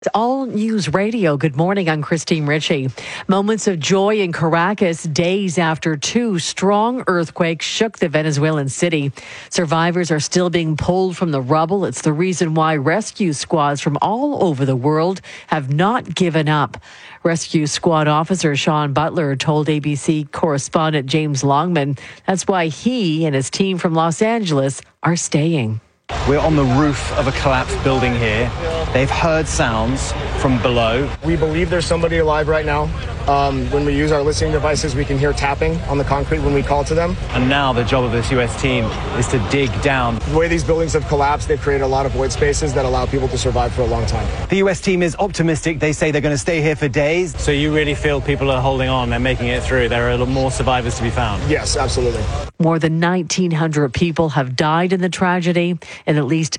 It's All News Radio. Good morning. I'm Christine Ritchie. Moments of joy in Caracas days after two strong earthquakes shook the Venezuelan city. Survivors are still being pulled from the rubble. It's the reason why rescue squads from all over the world have not given up. Rescue squad officer Sean Butler told ABC correspondent James Longman that's why he and his team from Los Angeles are staying. We're on the roof of a collapsed building here. They've heard sounds from below. We believe there's somebody alive right now. When we use our listening devices, we can hear tapping on the concrete when we call to them. And now the job of this U.S. team is to dig down. The way these buildings have collapsed, they've created a lot of void spaces that allow people to survive for a long time. The U.S. team is optimistic. They say they're going to stay here for days. So you really feel people are holding on, they're making it through. There are more survivors to be found? Yes, absolutely. More than 1,900 people have died in the tragedy, and at least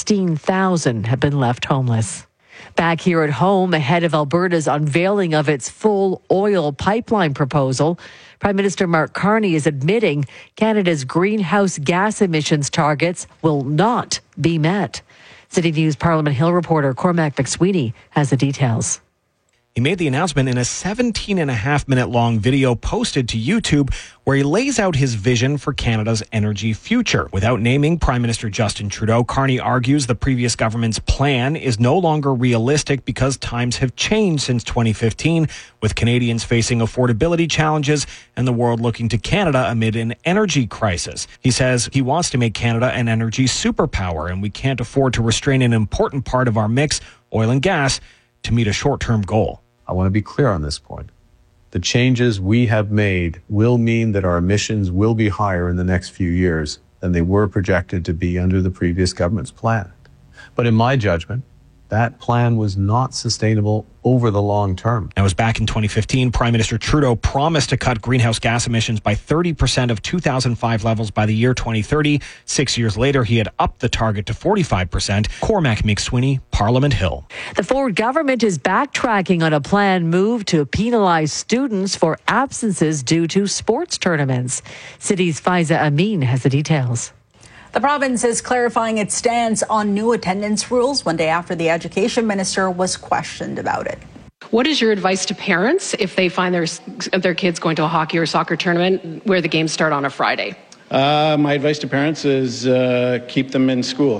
16,000 have been left homeless. Back here at home, ahead of Alberta's unveiling of its full oil pipeline proposal, Prime Minister Mark Carney is admitting Canada's greenhouse gas emissions targets will not be met. City News Parliament Hill reporter Cormac McSweeney has the details. He made the announcement in a 17.5-minute long video posted to YouTube where he lays out his vision for Canada's energy future. Without naming Prime Minister Justin Trudeau, Carney argues the previous government's plan is no longer realistic because times have changed since 2015, with Canadians facing affordability challenges and the world looking to Canada amid an energy crisis. He says he wants to make Canada an energy superpower, and we can't afford to restrain an important part of our mix, oil and gas, to meet a short-term goal. I want to be clear on this point. The changes we have made will mean that our emissions will be higher in the next few years than they were projected to be under the previous government's plan. But in my judgment, that plan was not sustainable over the long term. That was back in 2015. Prime Minister Trudeau promised to cut greenhouse gas emissions by 30% of 2005 levels by the year 2030. 6 years later, he had upped the target to 45%. Cormac McSweeney, Parliament Hill. The Ford government is backtracking on a planned move to penalize students for absences due to sports tournaments. City's Faiza Amin has the details. The province is clarifying its stance on new attendance rules one day after the education minister was questioned about it. What is your advice to parents if they find their kids going to a hockey or soccer tournament where the games start on a Friday? My advice to parents is keep them in school.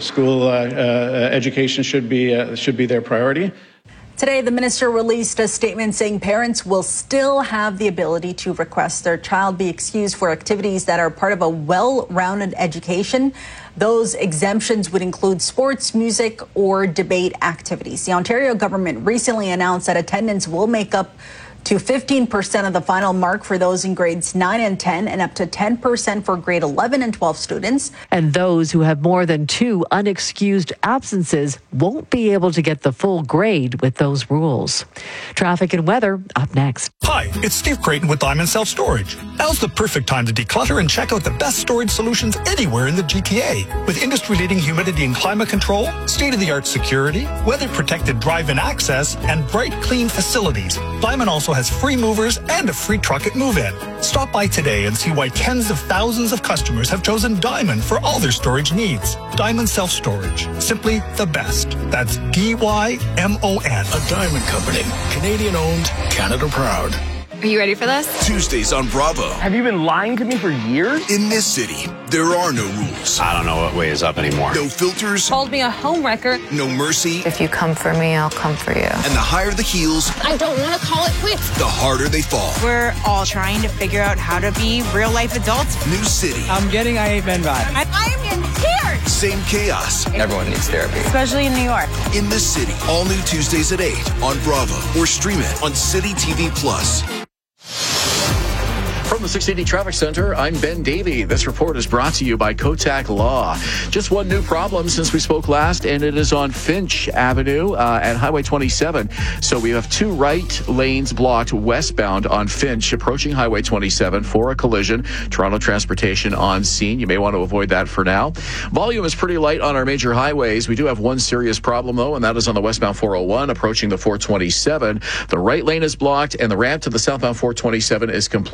Education should be their priority. Today, the minister released a statement saying parents will still have the ability to request their child be excused for activities that are part of a well-rounded education. Those exemptions would include sports, music, or debate activities. The Ontario government recently announced that attendance will make up to 15% of the final mark for those in grades 9 and 10 and up to 10% for grade 11 and 12 students. And those who have more than 2 unexcused absences won't be able to get the full grade with those rules. Traffic and weather up next. Hi, it's Steve Creighton with Diamond Self Storage. Now's the perfect time to declutter and check out the best storage solutions anywhere in the GTA. With industry-leading humidity and climate control, state-of-the-art security, weather-protected drive-in access, and bright, clean facilities, Diamond also has free movers and a free truck at move-in. Stop by today and see why tens of thousands of customers have chosen Diamond for all their storage needs. Diamond Self Storage. Simply the best. That's DYMON. A Diamond Company. Canadian owned, Canada proud. Are you ready for this? Tuesdays on Bravo. Have you been lying to me for years? In this city, there are no rules. I don't know what way is up anymore. No filters. Called me a homewrecker. No mercy. If you come for me, I'll come for you. And the higher the heels, I don't want to call it quits. The harder they fall. We're all trying to figure out how to be real life adults. New city. I'm getting I Hate Men vibes. I'm in tears. Same chaos. Everyone needs therapy. Especially in New York. In this city. All new Tuesdays at 8 on Bravo or stream it on City TV Plus. From the 680 Traffic Center, I'm Ben Davey. This report is brought to you by Kotak Law. Just one new problem since we spoke last, and it is on Finch Avenue at Highway 27. So we have 2 right lanes blocked westbound on Finch, approaching Highway 27 for a collision. Toronto Transportation on scene. You may want to avoid that for now. Volume is pretty light on our major highways. We do have one serious problem, though, and that is on the westbound 401 approaching the 427. The right lane is blocked, and the ramp to the southbound 427 is completely closed.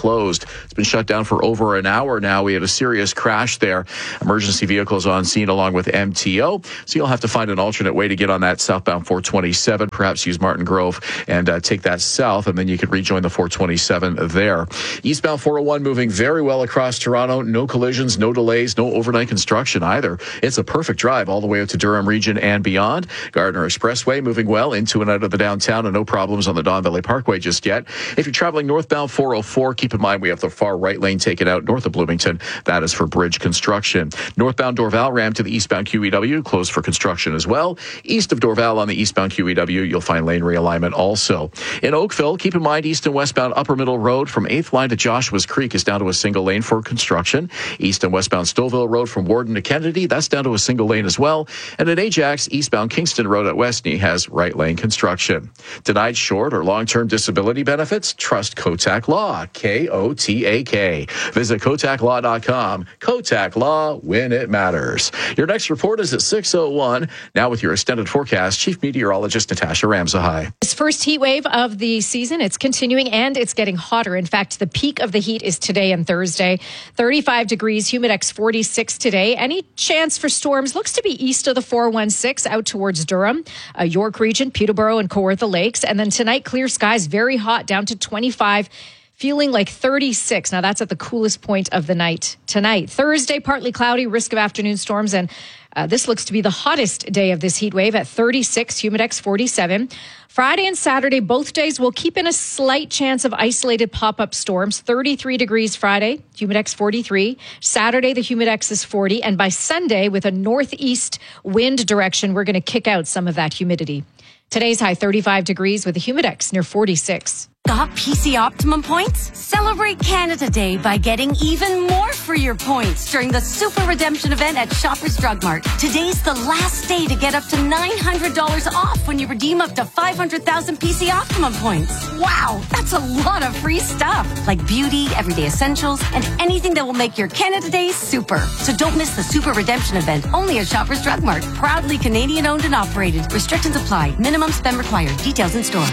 closed. It's been shut down for over an hour now. We had a serious crash there. Emergency vehicles on scene along with MTO. So you'll have to find an alternate way to get on that southbound 427. Perhaps use Martin Grove and take that south, and then you could rejoin the 427 there. Eastbound 401 moving very well across Toronto. No collisions, no delays, no overnight construction either. It's a perfect drive all the way out to Durham region and beyond. Gardner Expressway moving well into and out of the downtown, and no problems on the Don Valley Parkway just yet. If you're traveling northbound 404, keep in mind we have the far right lane taken out north of Bloomington. That is for bridge construction. Northbound Dorval ramp to the eastbound QEW closed for construction as well. East of Dorval on the eastbound QEW, you'll find lane realignment also. In Oakville, keep in mind east and westbound Upper Middle Road from 8th line to Joshua's Creek is down to a single lane for construction. East and westbound Stouffville Road from Warden to Kennedy, that's down to a single lane as well. And at Ajax, eastbound Kingston Road at Westney has right lane construction. Denied short or long-term disability benefits? Trust Kotak Law, K-O-T-A-K. Visit KotakLaw.com. Kotak Law, when it matters. Your next report is at 6:01. Now with your extended forecast, Chief Meteorologist Natasha Ramsahai. This first heat wave of the season, it's continuing and it's getting hotter. In fact, the peak of the heat is today and Thursday. 35 degrees, Humidex 46 today. Any chance for storms looks to be east of the 416 out towards Durham, York region, Peterborough and Kawartha Lakes. And then tonight, clear skies, very hot, down to 25. Feeling like 36. Now, that's at the coolest point of the night tonight. Thursday, partly cloudy, risk of afternoon storms. And this looks to be the hottest day of this heat wave at 36, Humidex 47. Friday and Saturday, both days will keep in a slight chance of isolated pop-up storms. 33 degrees Friday, Humidex 43. Saturday, the Humidex is 40. And by Sunday, with a northeast wind direction, we're going to kick out some of that humidity. Today's high 35 degrees with a Humidex near 46. Got PC Optimum points? Celebrate Canada Day by getting even more for your points during the Super Redemption event at Shoppers Drug Mart. Today's the last day to get up to $900 off when you redeem up to 500,000 PC Optimum points. Wow, that's a lot of free stuff, like beauty, everyday essentials, and anything that will make your Canada Day super. So don't miss the Super Redemption event only at Shoppers Drug Mart. Proudly Canadian owned and operated. Restrictions apply. Minimum spend required. Details in store.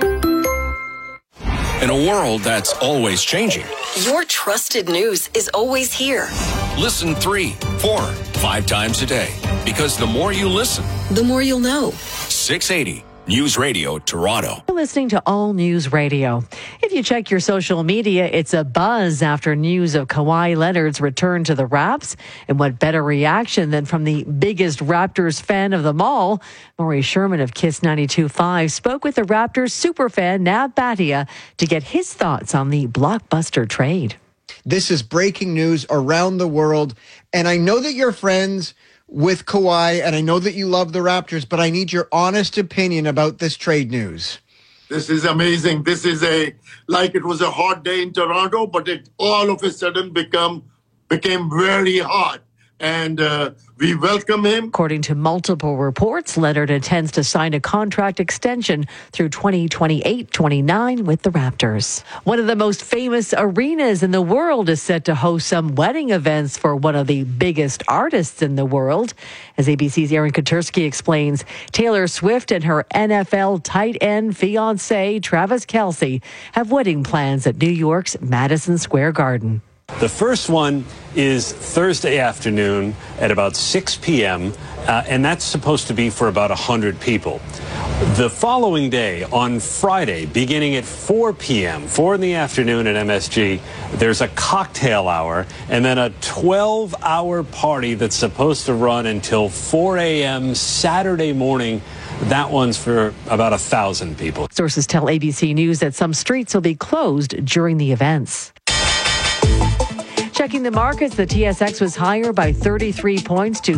In a world that's always changing, your trusted news is always here. Listen 3, 4, 5 times a day. Because the more you listen, the more you'll know. 680 News Radio Toronto. You're listening to All News Radio. If you check your social media, it's a buzz after news of Kawhi Leonard's return to the Raps. And what better reaction than from the biggest Raptors fan of them all? Maury Sherman of KISS 92.5 spoke with the Raptors superfan Nav Bhatia to get his thoughts on the blockbuster trade. This is breaking news around the world. And I know that you're friends with Kawhi, and I know that you love the Raptors, but I need your honest opinion about this trade news. This is amazing. This is like it was a hot day in Toronto, but it all of a sudden became very hot. And we welcome him. According to multiple reports, Leonard intends to sign a contract extension through 2028-29 with the Raptors. One of the most famous arenas in the world is set to host some wedding events for one of the biggest artists in the world. As ABC's Aaron Katersky explains, Taylor Swift and her NFL tight end fiancé, Travis Kelce, have wedding plans at New York's Madison Square Garden. The first one is Thursday afternoon at about 6 p.m., and that's supposed to be for about 100 people. The following day, on Friday, beginning at 4 p.m., 4 in the afternoon at MSG, there's a cocktail hour and then a 12-hour party that's supposed to run until 4 a.m. Saturday morning. That one's for about 1,000 people. Sources tell ABC News that some streets will be closed during the events. Checking the markets, the TSX was higher by 33 points to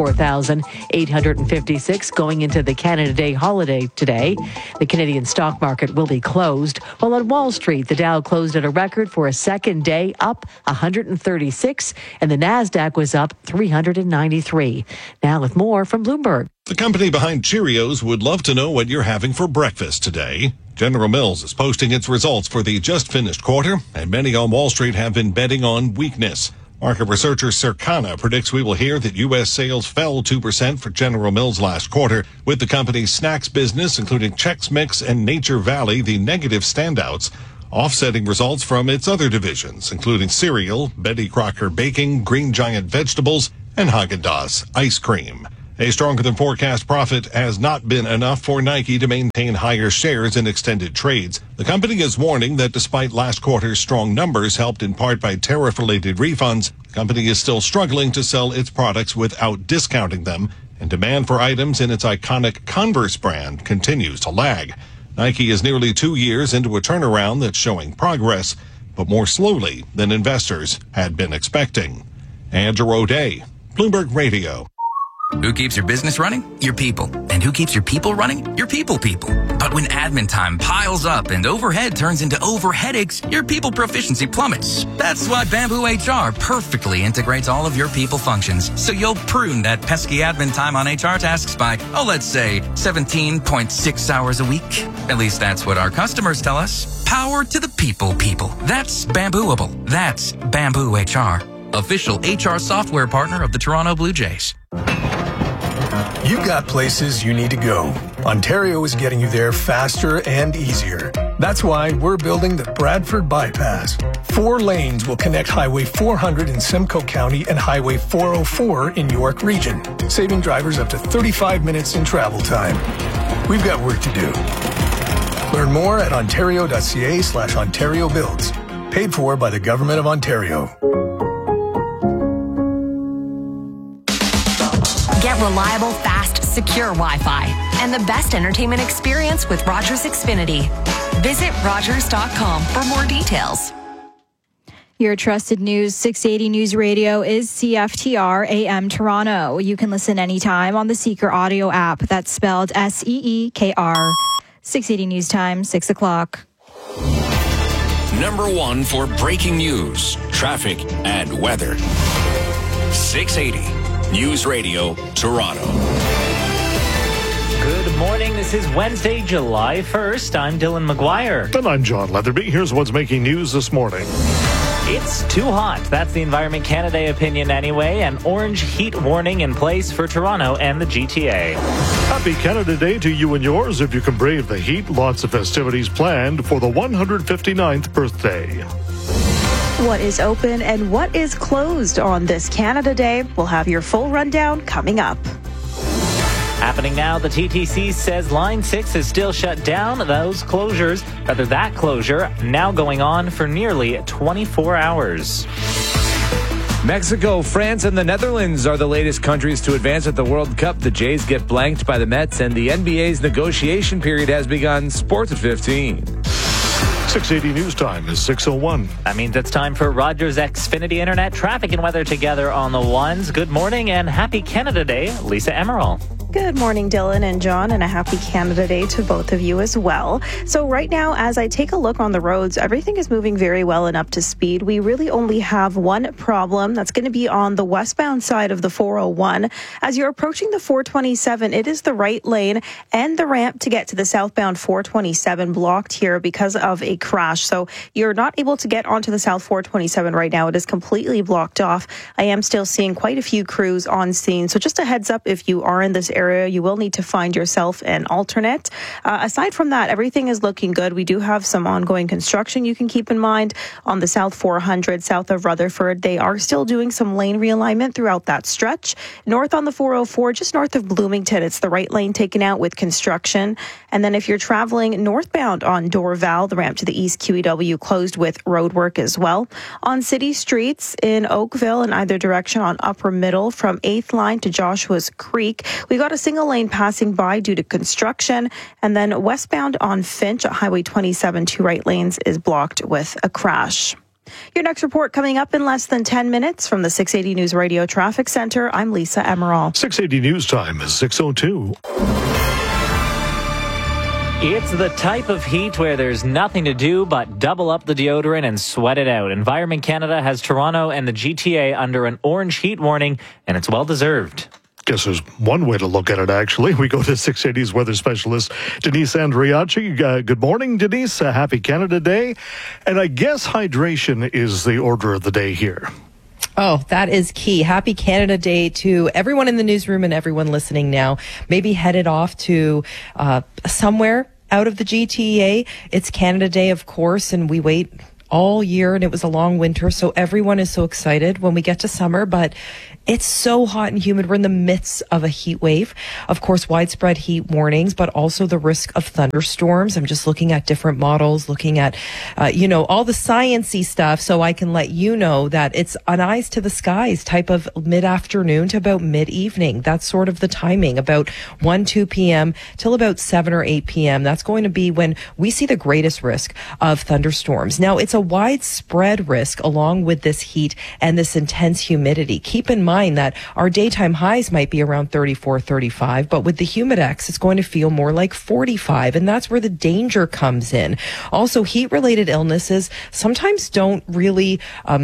34,856 going into the Canada Day holiday today. The Canadian stock market will be closed, while on Wall Street, the Dow closed at a record for a second day, up 136, and the Nasdaq was up 393. Now with more from Bloomberg. The company behind Cheerios would love to know what you're having for breakfast today. General Mills is posting its results for the just finished quarter, and many on Wall Street have been betting on weakness. Market researcher Circana predicts we will hear that U.S. sales fell 2% for General Mills last quarter, with the company's snacks business, including Chex Mix and Nature Valley, the negative standouts. offsetting results from its other divisions, including cereal, Betty Crocker Baking, Green Giant Vegetables, and Haagen-Dazs ice cream. A stronger than forecast profit has not been enough for Nike to maintain higher shares in extended trades. The company is warning that despite last quarter's strong numbers helped in part by tariff-related refunds, the company is still struggling to sell its products without discounting them, and demand for items in its iconic Converse brand continues to lag. Nike is nearly 2 years into a turnaround that's showing progress, but more slowly than investors had been expecting. Andrew O'Day, Bloomberg Radio. Who keeps your business running? Your people. And who keeps your people running? Your people. But when admin time piles up and overhead turns into overheadaches, your people proficiency plummets. That's why Bamboo HR perfectly integrates all of your people functions, so you'll prune that pesky admin time on HR tasks by, let's say, 17.6 hours a week. At least that's what our customers tell us. Power to the people. That's Bambooable. That's Bamboo HR. Official HR software partner of the Toronto Blue Jays. You've got places you need to go. Ontario is getting you there faster and easier. That's why we're building the Bradford Bypass. 4 lanes will connect Highway 400 in Simcoe County and Highway 404 in York Region, saving drivers up to 35 minutes in travel time. We've got work to do. Learn more at ontario.ca/Ontario Builds. Paid for by the Government of Ontario. Get reliable, fast, secure Wi-Fi and the best entertainment experience with Rogers Xfinity. Visit Rogers.com for more details. Your trusted news, 680 News Radio is CFTR AM Toronto. You can listen anytime on the Seeker audio app. That's spelled SEEKR. 680 News Time, 6 o'clock. Number 1 for breaking news, traffic, and weather. 680 News Radio, Toronto. Good morning. This is Wednesday, July 1st. I'm Dylan McGuire. And I'm John Leatherby. Here's what's making news this morning. It's too hot. That's the Environment Canada opinion anyway. An orange heat warning in place for Toronto and the GTA. Happy Canada Day to you and yours if you can brave the heat. Lots of festivities planned for the 159th birthday. What is open and what is closed on this Canada Day? We'll have your full rundown coming up. Happening now, the TTC says Line 6 is still shut down. That closure now going on for nearly 24 hours. Mexico, France, and the Netherlands are the latest countries to advance at the World Cup. The Jays get blanked by the Mets, and the NBA's negotiation period has begun. Sports at 15. 680 News Time is 6:01. That means it's time for Rogers Xfinity Internet traffic and weather together on the ones. Good morning and happy Canada Day, Lisa Emerald. Good morning, Dylan and John, and a happy Canada Day to both of you as well. So right now, as I take a look on the roads, everything is moving very well and up to speed. We really only have one problem. That's going to be on the westbound side of the 401. As you're approaching the 427, it is the right lane and the ramp to get to the southbound 427 blocked here because of a crash. So you're not able to get onto the south 427 right now. It is completely blocked off. I am still seeing quite a few crews on scene. So just a heads up, if you are in this area, you will need to find yourself an alternate. Aside from that, everything is looking good. We do have some ongoing construction you can keep in mind on the South 400, south of Rutherford. They are still doing some lane realignment throughout that stretch. North on the 404, just north of Bloomington, it's the right lane taken out with construction. And then if you're traveling northbound on Dorval, the ramp to the east QEW closed with road work as well. On city streets in Oakville in either direction on Upper Middle from 8th line to Joshua's Creek, we got a single lane passing by due to construction. And then westbound on Finch at Highway 27, 2 right lanes is blocked with a crash. Your next report coming up in less than 10 minutes from the 680 News Radio Traffic Center. I'm Lisa Emerald. 680 News Time is 6:02. It's the type of heat where there's nothing to do but double up the deodorant and sweat it out. Environment Canada has Toronto and the GTA under an orange heat warning, and it's well-deserved. Guess there's one way to look at it, actually. We go to 680's weather specialist, Denise Andriachi. Good morning, Denise. Happy Canada Day. And I guess hydration is the order of the day here. Oh, that is key. Happy Canada Day to everyone in the newsroom and everyone listening now. Maybe headed off to somewhere out of the GTA. It's Canada Day, of course, and we wait all year, and it was a long winter, so everyone is so excited when we get to summer, but it's so hot and humid. We're in the midst of a heat wave. Of course, widespread heat warnings, but also the risk of thunderstorms. I'm just looking at different models, looking at, all the science-y stuff, so I can let you know that it's an eyes to the skies type of mid-afternoon to about mid-evening. That's sort of the timing, about 1, 2 p.m. till about 7 or 8 p.m. That's going to be when we see the greatest risk of thunderstorms. Now, it's a widespread risk along with this heat and this intense humidity. Keep in mind that our daytime highs might be around 34, 35, but with the Humidex, it's going to feel more like 45, and that's where the danger comes in. Also, heat-related illnesses sometimes don't really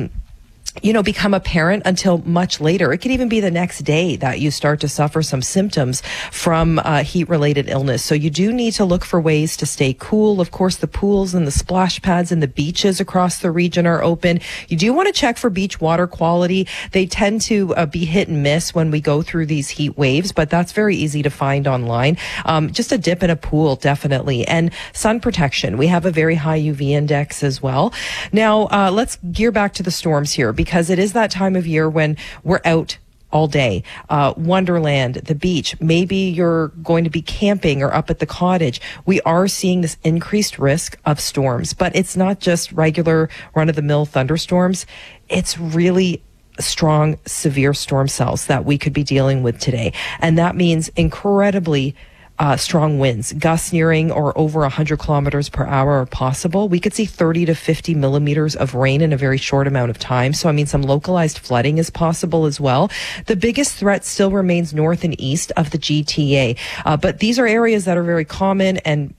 become apparent until much later. It could even be the next day that you start to suffer some symptoms from heat-related illness. So you do need to look for ways to stay cool. Of course, the pools and the splash pads and the beaches across the region are open. You do want to check for beach water quality. They tend to be hit and miss when we go through these heat waves, but that's very easy to find online. Just a dip in a pool, definitely. And sun protection. We have a very high UV index as well. Now, let's gear back to the storms here, because it is that time of year when we're out all day. Wonderland, the beach, maybe you're going to be camping or up at the cottage. We are seeing this increased risk of storms, but it's not just regular run-of-the-mill thunderstorms. It's really strong, severe storm cells that we could be dealing with today. And that means incredibly strong winds, gusts nearing or over 100 kilometers per hour are possible. We could see 30 to 50 millimeters of rain in a very short amount of time. So, some localized flooding is possible as well. The biggest threat still remains north and east of the GTA. But these are areas that are very common and,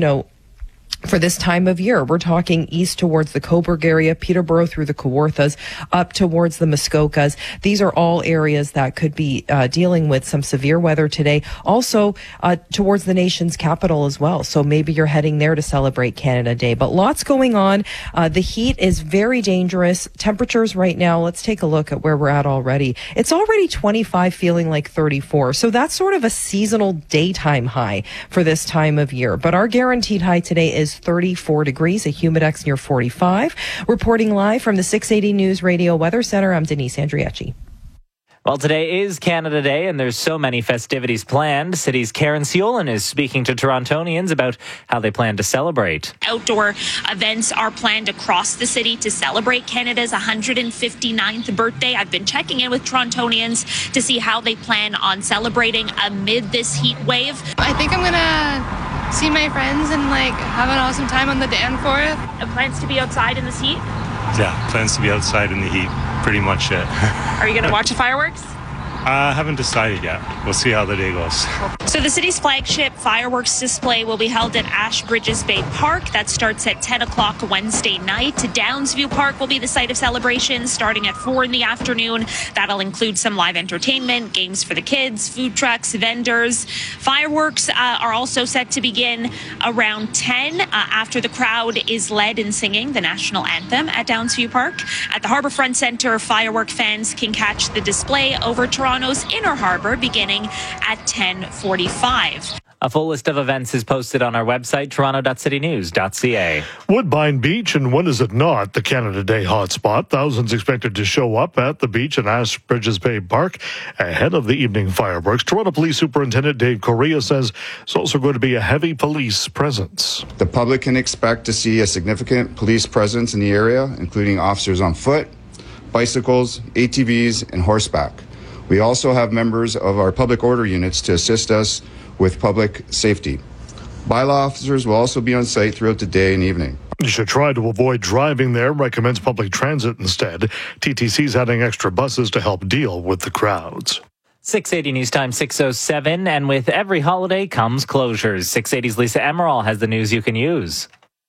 for this time of year. We're talking east towards the Cobourg area, Peterborough through the Kawarthas, up towards the Muskokas. These are all areas that could be dealing with some severe weather today. Also, towards the nation's capital as well. So maybe you're heading there to celebrate Canada Day. But lots going on. The heat is very dangerous. Temperatures right now, let's take a look at where we're at already. It's already 25, feeling like 34. So that's sort of a seasonal daytime high for this time of year. But our guaranteed high today is 34 degrees, a Humidex near 45. Reporting live from the 680 News Radio Weather Center, I'm Denise Andriacci. Well, today is Canada Day, and there's so many festivities planned. City's Karen Ciolin is speaking to Torontonians about how they plan to celebrate. Outdoor events are planned across the city to celebrate Canada's 159th birthday. I've been checking in with Torontonians to see how they plan on celebrating amid this heat wave. I think I'm going to see my friends and have an awesome time on the Danforth. Plans to be outside in this heat? Yeah, plans to be outside in the heat. Pretty much it. Are you going to watch the fireworks? I haven't decided yet. We'll see how the day goes. So the city's flagship fireworks display will be held at Ashbridges Bay Park. That starts at 10 o'clock Wednesday night. Downsview Park will be the site of celebrations starting at 4 in the afternoon. That'll include some live entertainment, games for the kids, food trucks, vendors. Fireworks are also set to begin around 10 after the crowd is led in singing the national anthem at Downsview Park. At the Harbourfront Centre, firework fans can catch the display over Toronto's Inner Harbour beginning at 10:45. A full list of events is posted on our website, toronto.citynews.ca. Woodbine Beach, and when is it not the Canada Day hotspot? Thousands expected to show up at the beach in Ashbridges Bay Park ahead of the evening fireworks. Toronto Police Superintendent Dave Correa says it's also going to be a heavy police presence. The public can expect to see a significant police presence in the area, including officers on foot, bicycles, ATVs, and horseback. We also have members of our public order units to assist us with public safety. Bylaw officers will also be on site throughout the day and evening. You should try to avoid driving there, recommends public transit instead. TTC's adding extra buses to help deal with the crowds. 680 News Time 6:07, and with every holiday comes closures. 680's Lisa Emerald has the news you can use.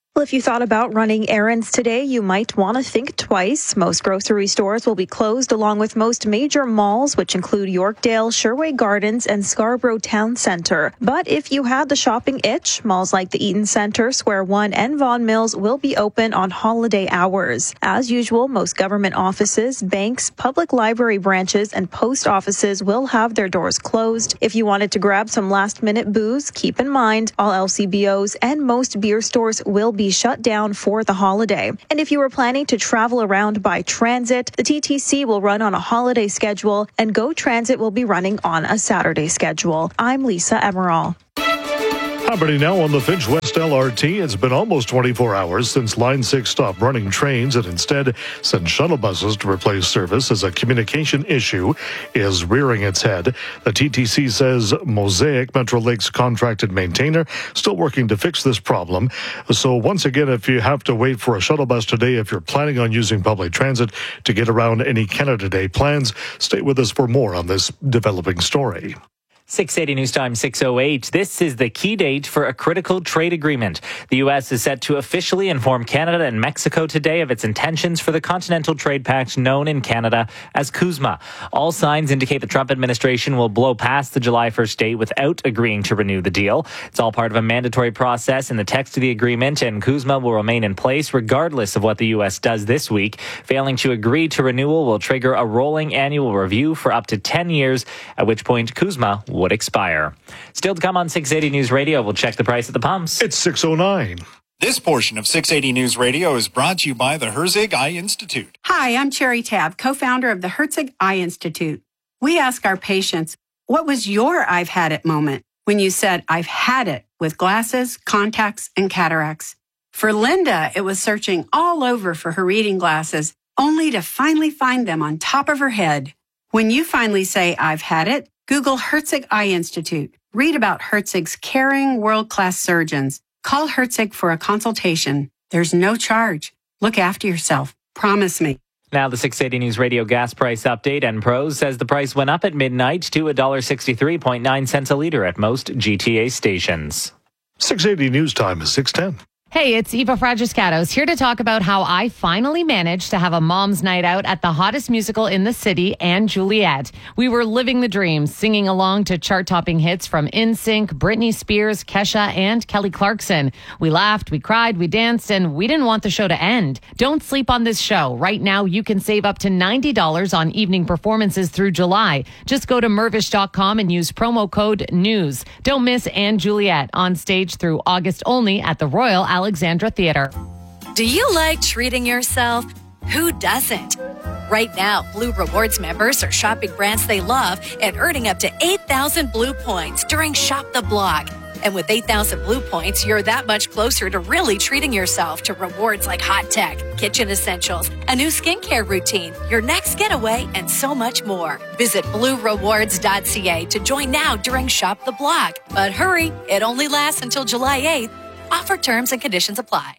Well, if you thought about running errands today, you might want to think twice. Most grocery stores will be closed along with most major malls, which include Yorkdale, Sherway Gardens, and Scarborough Town Centre. But if you had the shopping itch, malls like the Eaton Centre, Square One, and Vaughan Mills will be open on holiday hours. As usual, most government offices, banks, public library branches, and post offices will have their doors closed. If you wanted to grab some last-minute booze, keep in mind all LCBOs and most beer stores will be shut down for the holiday. And if you were planning to travel around by transit, the TTC will run on a holiday schedule and Go Transit will be running on a Saturday schedule. I'm Lisa Emerald. Happening now on the Finch West LRT. It's been almost 24 hours since Line 6 stopped running trains and instead sent shuttle buses to replace service as a communication issue is rearing its head. The TTC says Mosaic, Metro Lake's contracted maintainer, still working to fix this problem. So once again, if you have to wait for a shuttle bus today, if you're planning on using public transit to get around any Canada Day plans, stay with us for more on this developing story. 680 News Time 6:08. This is the key date for a critical trade agreement. The U.S. is set to officially inform Canada and Mexico today of its intentions for the Continental Trade Pact known in Canada as CUSMA. All signs indicate the Trump administration will blow past the July 1st date without agreeing to renew the deal. It's all part of a mandatory process in the text of the agreement, and CUSMA will remain in place regardless of what the U.S. does this week. Failing to agree to renewal will trigger a rolling annual review for up to 10 years, at which point CUSMA would expire. Still to come on 680 News Radio, we'll check the price at the pumps. It's 6:09. This portion of 680 News Radio is brought to you by the Herzig Eye Institute. Hi, I'm Cherry Tabb, co-founder of the Herzig Eye Institute. We ask our patients, what was your I've had it moment when you said, I've had it with glasses, contacts, and cataracts? For Linda, it was searching all over for her reading glasses, only to finally find them on top of her head. When you finally say, I've had it, Google Herzig Eye Institute. Read about Herzig's caring, world-class surgeons. Call Herzig for a consultation. There's no charge. Look after yourself. Promise me. Now the 680 News Radio gas price update. Enpros says the price went up at midnight to $1.63.9 a litre at most GTA stations. 680 News Time is 6:10. Hey, it's Eva Fragiscatos here to talk about how I finally managed to have a mom's night out at the hottest musical in the city, Anne Juliet. We were living the dream, singing along to chart-topping hits from NSYNC, Britney Spears, Kesha, and Kelly Clarkson. We laughed, we cried, we danced, and we didn't want the show to end. Don't sleep on this show. Right now, you can save up to $90 on evening performances through July. Just go to Mirvish.com and use promo code NEWS. Don't miss Anne Juliet on stage through August only at the Royal Alexandra Theatre. Do you like treating yourself? Who doesn't? Right now, Blue Rewards members are shopping brands they love and earning up to 8,000 Blue points during Shop the Block. And with 8,000 Blue points, you're that much closer to really treating yourself to rewards like hot tech, kitchen essentials, a new skincare routine, your next getaway, and so much more. Visit BlueRewards.ca to join now during Shop the Block. But hurry, it only lasts until July 8th. Offer terms and conditions apply.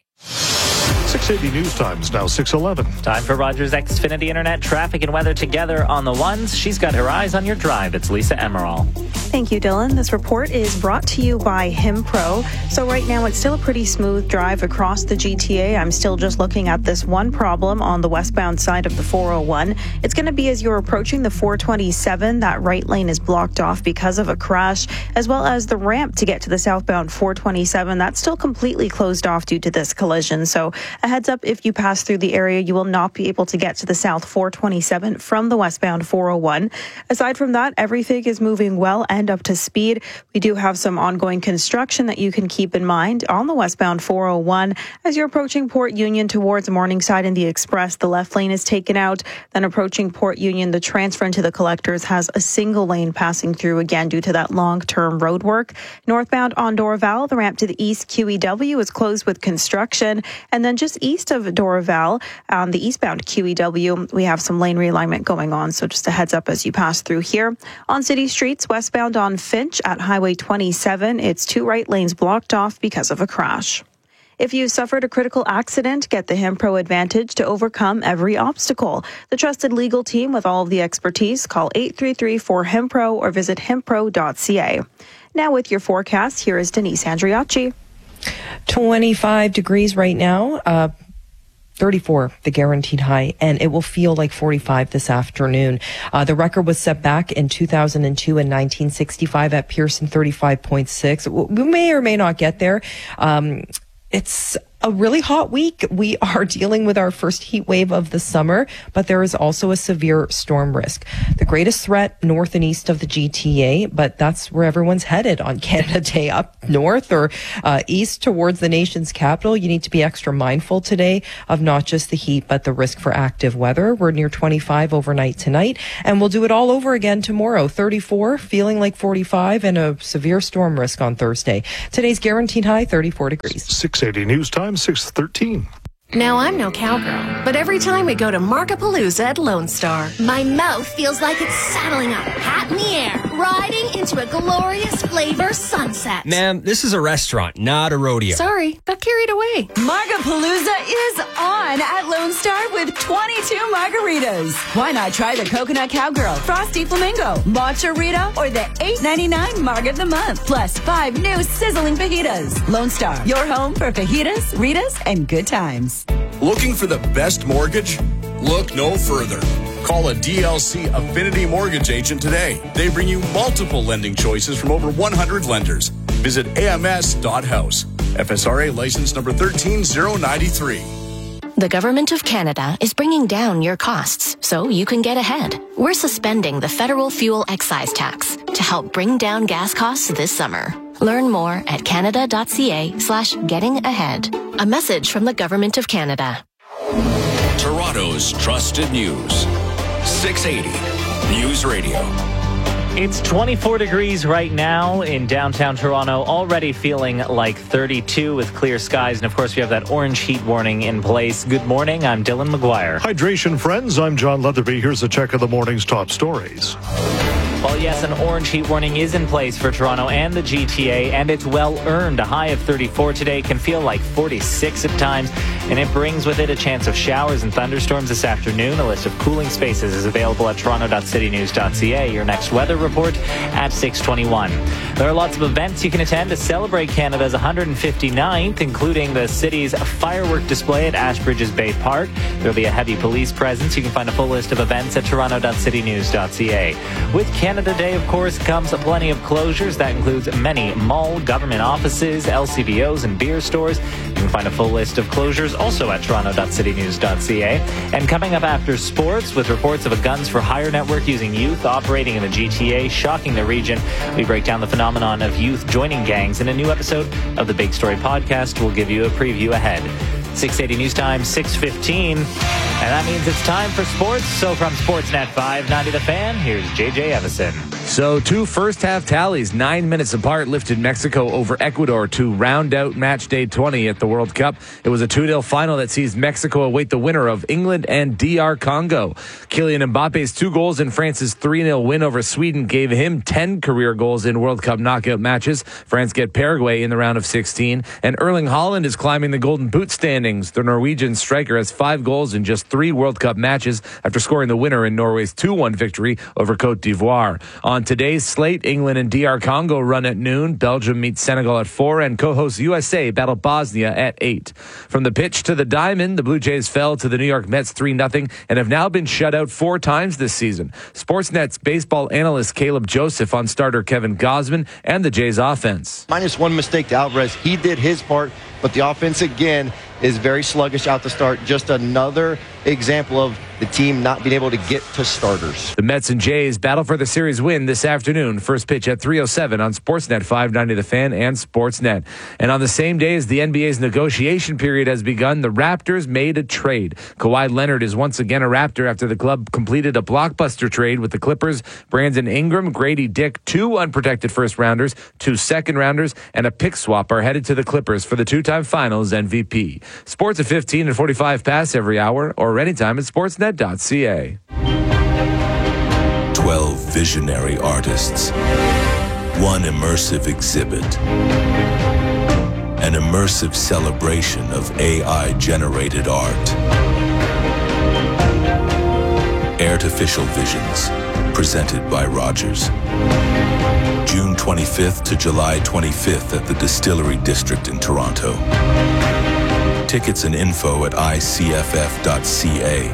680 News Time is now 6:11. Time for Rogers Xfinity Internet traffic and weather together on the ones. She's got her eyes on your drive. It's Lisa Emerald. Thank you, Dylan. This report is brought to you by HimPro. So right now, it's still a pretty smooth drive across the GTA. I'm still just looking at this one problem on the westbound side of the 401. It's going to be as you're approaching the 427. That right lane is blocked off because of a crash, as well as the ramp to get to the southbound 427. That's still completely closed off due to this collision. So a heads up, if you pass through the area, you will not be able to get to the south 427 from the westbound 401. Aside from that, everything is moving well and up to speed. We do have some ongoing construction that you can keep in mind on the westbound 401. As you're approaching Port Union towards Morningside and the Express, the left lane is taken out. Then approaching Port Union, the transfer into the collectors has a single lane passing through again due to that long-term road work. Northbound on Dorval, the ramp to the east QEW is closed with construction. And then just east of Dorval, on the eastbound QEW, we have some lane realignment going on. So just a heads up as you pass through here. On city streets, westbound on Finch at Highway 27, it's two right lanes blocked off because of a crash. If you suffered a critical accident, get the HimPro Advantage to overcome every obstacle. The trusted legal team with all of the expertise, call 833-4HimPro or visit himpro.ca. Now with your forecast, here is Denise Andriacci. 25 degrees right now. 34, the guaranteed high, and it will feel like 45 this afternoon. The record was set back in 2002 and 1965 at Pearson, 35.6. We may or may not get there. It's a really hot week. We are dealing with our first heat wave of the summer, but there is also a severe storm risk. The greatest threat north and east of the GTA, but that's where everyone's headed on Canada Day. Up north or east towards the nation's capital, you need to be extra mindful today of not just the heat, but the risk for active weather. We're near 25 overnight tonight, and we'll do it all over again tomorrow. 34, feeling like 45, and a severe storm risk on Thursday. Today's guaranteed high, 34 degrees. 680 News Time. 6:13. Now, I'm no cowgirl, but every time we go to Markapalooza at Lone Star, my mouth feels like it's saddling up, hat in the air, riding into a glorious flavor sunset. Ma'am, this is a restaurant, not a rodeo. Sorry, got carried away. Markapalooza is on at Lone Star with 22 margaritas. Why not try the Coconut Cowgirl, Frosty Flamingo, Matcha Rita, or the $8.99 Marg of the Month, plus 5 new sizzling fajitas. Lone Star, your home for fajitas, Ritas, and good times. Looking for the best mortgage? Look no further. Call a DLC Affinity Mortgage agent today. They bring you multiple lending choices from over 100 lenders. Visit ams.house. FSRA license number 13093. The Government of Canada is bringing down your costs so you can get ahead. We're suspending the federal fuel excise tax to help bring down gas costs this summer. Learn more at canada.ca/getting-ahead. A message from the Government of Canada. Toronto's trusted news. 680 News Radio. It's 24 degrees right now in downtown Toronto, already feeling like 32 with clear skies. And of course, we have that orange heat warning in place. Good morning. I'm Dylan McGuire. Hydration friends, I'm John Leatherby. Here's a check of the morning's top stories. Well, yes, an orange heat warning is in place for Toronto and the GTA, and it's well earned. A high of 34 today can feel like 46 at times, and it brings with it a chance of showers and thunderstorms this afternoon. A list of cooling spaces is available at toronto.citynews.ca. Your next weather report at 6:21. There are lots of events you can attend to celebrate Canada's 159th, including the city's firework display at Ashbridges Bay Park. There'll be a heavy police presence. You can find a full list of events at toronto.citynews.ca. With Canada Day, of course, comes plenty of closures. That includes many mall, government offices, LCBOs, and beer stores. You can find a full list of closures also at toronto.citynews.ca. And coming up after sports, with reports of a Guns for Hire network using youth operating in the GTA, shocking the region, we break down the phenomenon of youth joining gangs in a new episode of the Big Story podcast. We'll give you a preview ahead. 680 News Time, 6:15. And that means it's time for sports. So from Sportsnet 590 The Fan, here's JJ Evison. So 2 first-half tallies, 9 minutes apart, lifted Mexico over Ecuador to round out match day 20 at the World Cup. It was a 2-0 final that sees Mexico await the winner of England and DR Congo. Kylian Mbappe's 2 goals in France's 3-0 win over Sweden gave him 10 career goals in World Cup knockout matches. France get Paraguay in the round of 16. And Erling Haaland is climbing the Golden Boot standings. The Norwegian striker has 5 goals in just 3 World Cup matches after scoring the winner in Norway's 2-1 victory over Cote d'Ivoire. On today's slate, England and DR Congo run at noon. Belgium meets Senegal at 4, and co-host USA battle Bosnia at 8. From the pitch to the diamond, the Blue Jays fell to the New York Mets 3-0 and have now been shut out 4 times this season. Sportsnet's baseball analyst Caleb Joseph on starter Kevin Gausman and the Jays offense. -1 mistake to Alvarez. He did his part, but the offense again is very sluggish out to start. Just another example of the team not being able to get to starters. The Mets and Jays battle for the series win this afternoon. First pitch at 3:07 on Sportsnet 590 The Fan and Sportsnet. And on the same day as the NBA's negotiation period has begun, the Raptors made a trade. Kawhi Leonard is once again a Raptor after the club completed a blockbuster trade with the Clippers. Brandon Ingram, Grady Dick, 2 unprotected first-rounders, 2 second-rounders, and a pick swap are headed to the Clippers for the 2-time Finals MVP. Sports at 15 and 45 pass every hour or anytime at sportsnet.ca. 12 visionary artists. 1 immersive exhibit. An immersive celebration of AI-generated art. Artificial Visions. presented by Rogers. June 25th to July 25th at the Distillery District in Toronto. Tickets and info at icff.ca.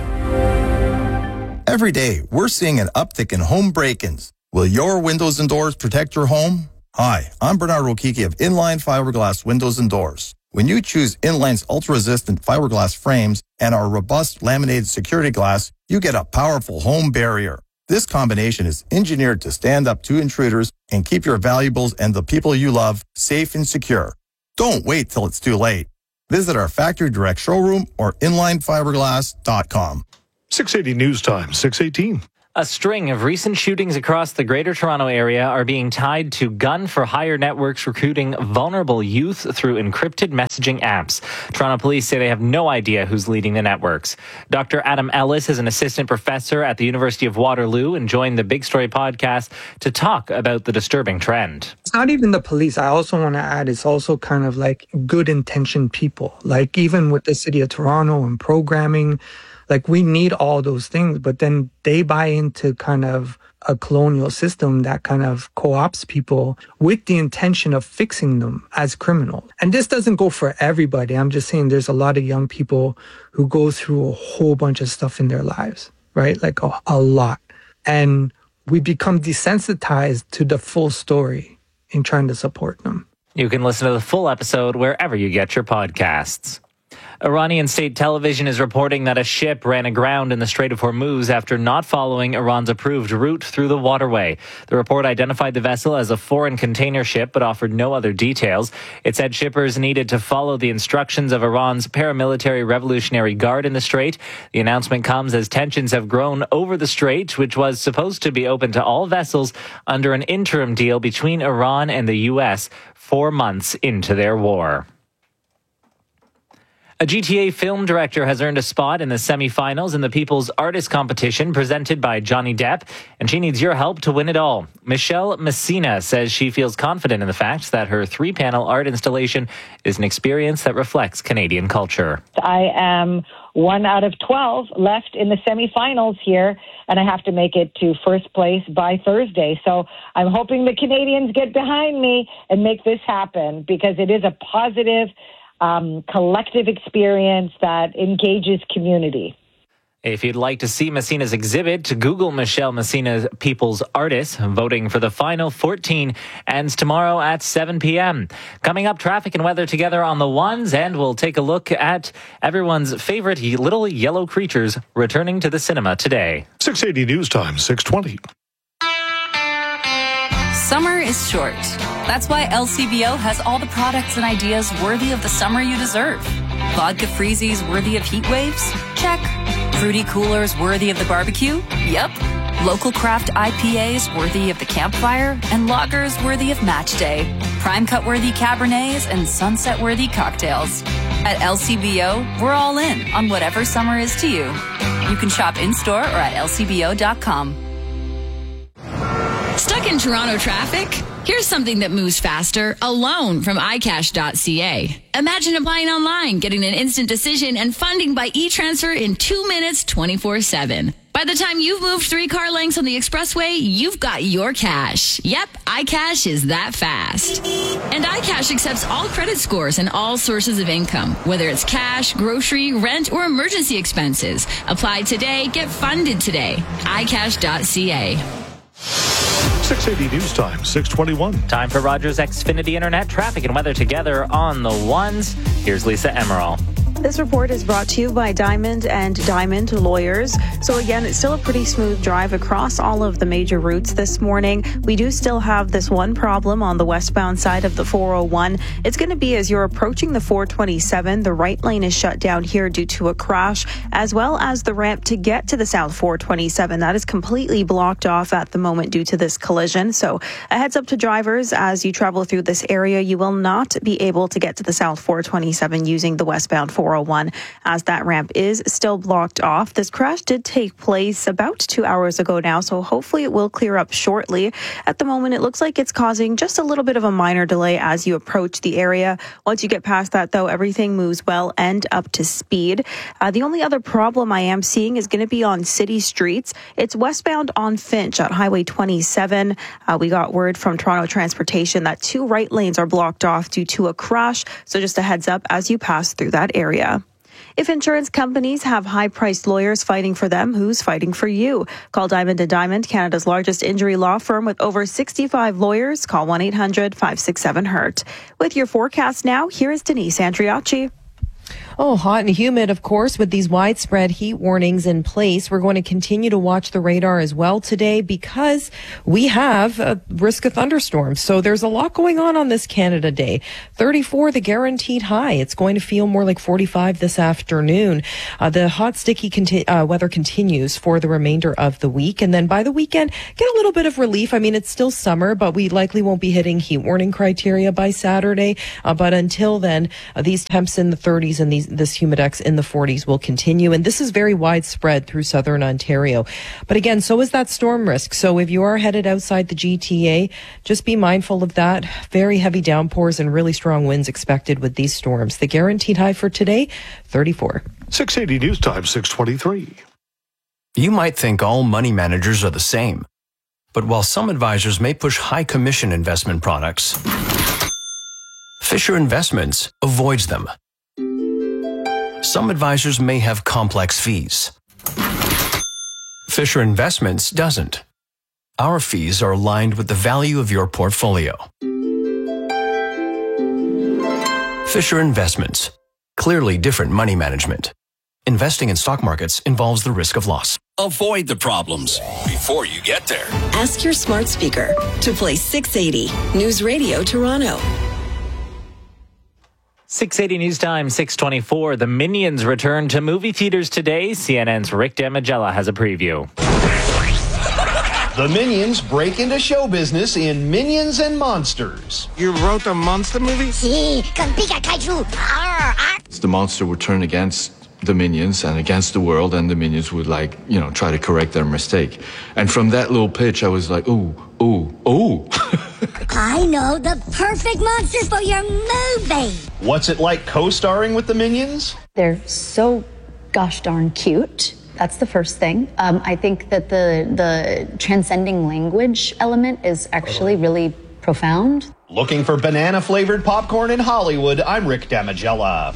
Every day, we're seeing an uptick in home break-ins. Will your windows and doors protect your home? Hi, I'm Bernard Rokiki of Inline Fiberglass Windows and Doors. When you choose Inline's ultra-resistant fiberglass frames and our robust laminated security glass, you get a powerful home barrier. This combination is engineered to stand up to intruders and keep your valuables and the people you love safe and secure. Don't wait till it's too late. Visit our factory direct showroom or inlinefiberglass.com. 680 News Time, 618. A string of recent shootings across the Greater Toronto Area are being tied to gun-for-hire networks recruiting vulnerable youth through encrypted messaging apps. Toronto police say they have no idea who's leading the networks. Dr. Adam Ellis is an assistant professor at the University of Waterloo and joined the Big Story podcast to talk about the disturbing trend. It's not even the police. I also want to add, it's also kind of like good-intentioned people. Like even with the City of Toronto and programming, like we need all those things, but then they buy into kind of a colonial system that kind of co-opts people with the intention of fixing them as criminals. And this doesn't go for everybody. I'm just saying there's a lot of young people who go through a whole bunch of stuff in their lives, right? Like a lot. And we become desensitized to the full story in trying to support them. You can listen to the full episode wherever you get your podcasts. Iranian state television is reporting that a ship ran aground in the Strait of Hormuz after not following Iran's approved route through the waterway. The report identified the vessel as a foreign container ship but offered no other details. It said shippers needed to follow the instructions of Iran's paramilitary Revolutionary Guard in the strait. The announcement comes as tensions have grown over the strait, which was supposed to be open to all vessels under an interim deal between Iran and the U.S. 4 months into their war. A GTA film director has earned a spot in the semifinals in the People's Artist Competition presented by Johnny Depp, and she needs your help to win it all. Michelle Messina says she feels confident in the fact that her 3-panel art installation is an experience that reflects Canadian culture. I am 1 out of 12 left in the semifinals here, and I have to make it to first place by Thursday. So I'm hoping the Canadians get behind me and make this happen, because it is a positive collective experience that engages community. If you'd like to see Messina's exhibit, Google Michelle Messina People's Artist. Voting for the final 14 ends tomorrow at 7 p.m. Coming up, traffic and weather together on the ones, and we'll take a look at everyone's favorite little yellow creatures returning to the cinema today. 680 News Time, 620. Summer is short. That's why LCBO has all the products and ideas worthy of the summer you deserve. Vodka freezies worthy of heat waves? Check. Fruity coolers worthy of the barbecue? Yep. Local craft IPAs worthy of the campfire? And lagers worthy of match day. Prime cut worthy Cabernets and sunset worthy cocktails. At LCBO, we're all in on whatever summer is to you. You can shop in-store or at lcbo.com. Stuck in Toronto traffic? Here's something that moves faster, a loan from iCash.ca. Imagine applying online, getting an instant decision, and funding by e-transfer in 2 minutes, 24/7. By the time you've moved 3 car lengths on the expressway, you've got your cash. Yep, iCash is that fast. And iCash accepts all credit scores and all sources of income, whether it's cash, grocery, rent, or emergency expenses. Apply today, get funded today. iCash.ca. 680 News Time, 621. Time for Rogers Xfinity Internet traffic and weather together on the ones. Here's Lisa Emerald. This report is brought to you by Diamond and Diamond Lawyers. So again, it's still a pretty smooth drive across all of the major routes this morning. We do still have this one problem on the westbound side of the 401. It's going to be as you're approaching the 427. The right lane is shut down here due to a crash, as well as the ramp to get to the south 427. That is completely blocked off at the moment due to this collision. So a heads up to drivers as you travel through this area. You will not be able to get to the south 427 using the westbound 401. 401 as that ramp is still blocked off. This crash did take place about 2 hours ago now, so hopefully it will clear up shortly. At the moment, it looks like it's causing just a little bit of a minor delay as you approach the area. Once you get past that, though, everything moves well and up to speed. The only other problem I am seeing is going to be on city streets. It's westbound on Finch at Highway 27. We got word from Toronto Transportation that 2 right lanes are blocked off due to a crash. So just a heads up as you pass through that area. If insurance companies have high-priced lawyers fighting for them, who's fighting for you? Call Diamond & Diamond, Canada's largest injury law firm with over 65 lawyers. Call 1-800-567-HURT. With your forecast now, here is Denise Andriacci. Oh, hot and humid, of course, with these widespread heat warnings in place. We're going to continue to watch the radar as well today because we have a risk of thunderstorms. So there's a lot going on this Canada Day. 34, the guaranteed high. It's going to feel more like 45 this afternoon. The hot, sticky weather continues for the remainder of the week. And then by the weekend, get a little bit of relief. I mean, it's still summer, but we likely won't be hitting heat warning criteria by Saturday. But until then, these temps in the 30s and this humidex in the 40s will continue. And this is very widespread through southern Ontario. But again, so is that storm risk. So if you are headed outside the GTA, just be mindful of that. Very heavy downpours and really strong winds expected with these storms. The guaranteed high for today, 34. 680 News Time, 623. You might think all money managers are the same. But while some advisors may push high commission investment products, Fisher Investments avoids them. Some advisors may have complex fees. Fisher Investments doesn't. Our fees are aligned with the value of your portfolio. Fisher Investments. Clearly different money management. Investing in stock markets involves the risk of loss. Avoid the problems before you get there. Ask your smart speaker to play 680 News Radio Toronto. 680 News Time, 624. The Minions return to movie theaters today. CNN's Rick Damigella has a preview. The Minions break into show business in Minions and Monsters. You wrote a monster movie? Sí, con Pika Kaiju. The monster would turn against the Minions and against the world, and the Minions would try to correct their mistake. And from that little pitch, I was like, ooh. I know the perfect monster for your movie. What's it like co-starring with the Minions? They're so gosh darn cute. That's the first thing. I think that the transcending language element is actually really profound. Looking for banana-flavored popcorn in Hollywood, I'm Rick Damigella.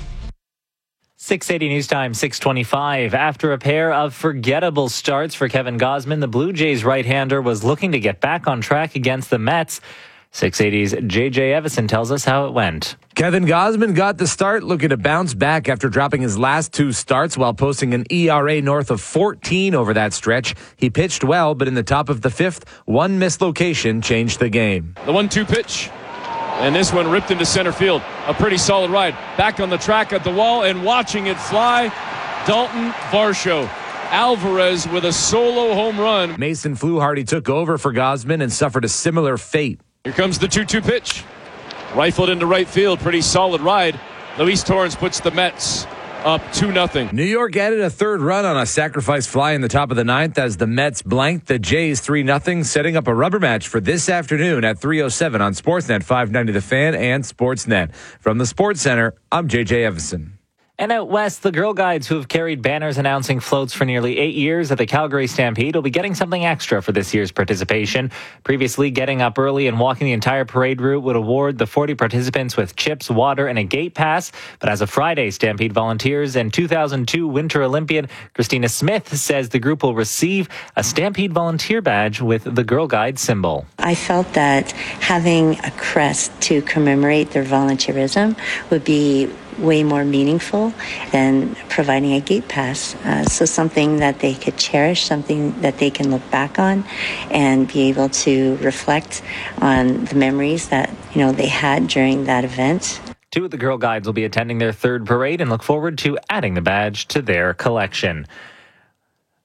680 News Time, 625. After a pair of forgettable starts for Kevin Gausman, the Blue Jays right-hander was looking to get back on track against the Mets. 680's J.J. Evison tells us how it went. Kevin Gausman got the start, looking to bounce back after dropping his last 2 starts while posting an ERA north of 14 over that stretch. He pitched well, but in the top of the 5th, one mislocation changed the game. The 1-2 pitch. And this one ripped into center field. A pretty solid ride. Back on the track at the wall and watching it fly. Dalton Varsho. Alvarez with a solo home run. Mason Fluharty took over for Gausman and suffered a similar fate. Here comes the 2-2 pitch. Rifled into right field. Pretty solid ride. Luis Torrens puts the Mets up 2-0. New York added a 3rd run on a sacrifice fly in the top of the 9th as the Mets blanked the Jays 3-0, setting up a rubber match for this afternoon at 3:07 on Sportsnet 590 The Fan and Sportsnet. From the Sports Center, I'm J.J. Evison. And out west, the Girl Guides, who have carried banners announcing floats for nearly 8 years at the Calgary Stampede, will be getting something extra for this year's participation. Previously, getting up early and walking the entire parade route would award the 40 participants with chips, water, and a gate pass. But as of Friday, Stampede volunteers and 2002 Winter Olympian Christina Smith says the group will receive a Stampede volunteer badge with the Girl Guide symbol. I felt that having a crest to commemorate their volunteerism would be way more meaningful than providing a gate pass. So something that they could cherish, something that they can look back on and be able to reflect on the memories that, they had during that event. 2 of the Girl Guides will be attending their 3rd parade and look forward to adding the badge to their collection.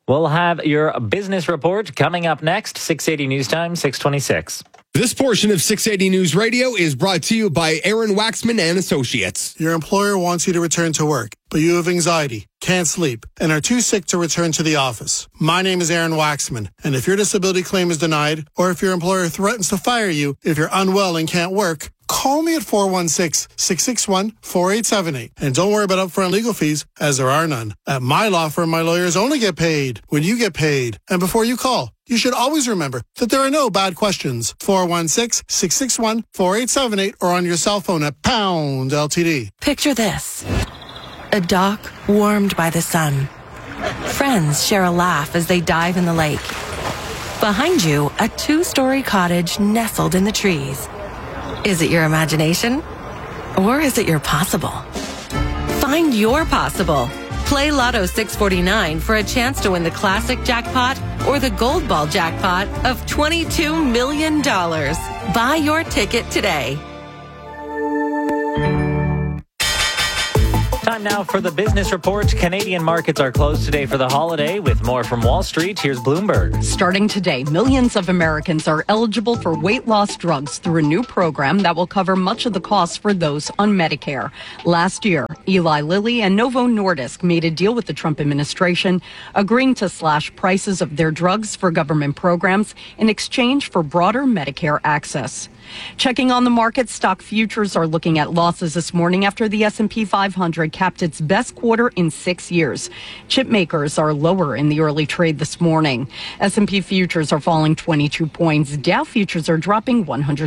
We'll have your business report coming up next, 680 News Time, 626. This portion of 680 News Radio is brought to you by Aaron Waxman and Associates. Your employer wants you to return to work, but you have anxiety, can't sleep, and are too sick to return to the office. My name is Aaron Waxman, and if your disability claim is denied, or if your employer threatens to fire you if you're unwell and can't work, call me at 416-661-4878. And don't worry about upfront legal fees, as there are none. At my law firm, my lawyers only get paid when you get paid. And before you call, you should always remember that there are no bad questions. 416-661-4878 or on your cell phone at pound LTD. Picture this. A dock warmed by the sun. Friends share a laugh as they dive in the lake. Behind you, a 2-story cottage nestled in the trees. Is it your imagination? Or is it your possible? Find your possible. Play Lotto 649 for a chance to win the classic jackpot or the gold ball jackpot of $22 million. Buy your ticket today. Time now for the business report. Canadian markets are closed today for the holiday. With more from Wall Street, here's Bloomberg. Starting today, millions of Americans are eligible for weight loss drugs through a new program that will cover much of the costs for those on Medicare. Last year, Eli Lilly and Novo Nordisk made a deal with the Trump administration, agreeing to slash prices of their drugs for government programs in exchange for broader Medicare access. Checking on the market, stock futures are looking at losses this morning after the S&P 500 capped its best quarter in 6 years. Chip makers are lower in the early trade this morning. S&P futures are falling 22 points. Dow futures are dropping